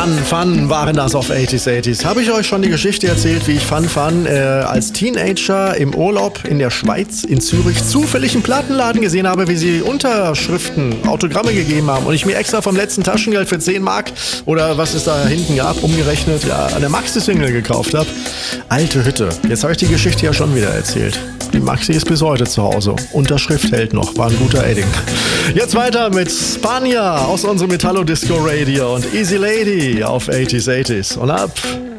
Fun waren das auf 80s. Habe ich euch schon die Geschichte erzählt, wie ich Fun als Teenager im Urlaub in der Schweiz, in Zürich, zufällig einen Plattenladen gesehen habe, wie sie Unterschriften, Autogramme gegeben haben und ich mir extra vom letzten Taschengeld für 10 Mark oder was es da hinten gab, umgerechnet, eine Maxi-Single gekauft habe. Alte Hütte. Jetzt habe ich die Geschichte ja schon wieder erzählt. Die Maxi ist bis heute zu Hause. Unterschrift hält noch. War ein guter Edding. Jetzt weiter mit Spanja aus unserem Metallo Disco Radio und Easy Lady auf 80s. Und ab.